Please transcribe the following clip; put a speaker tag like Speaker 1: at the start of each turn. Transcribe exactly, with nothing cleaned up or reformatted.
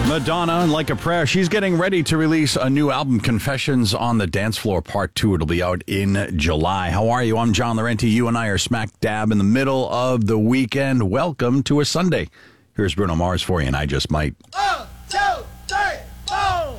Speaker 1: Madonna, Like a Prayer. She's getting ready to release a new album, Confessions on the Dance Floor Part two. It'll be out in July. How are you? I'm John Laurenti. You and I are smack dab in the middle of the weekend. Welcome to a Sunday. Here's Bruno Mars for you, and I Just Might.
Speaker 2: Oh!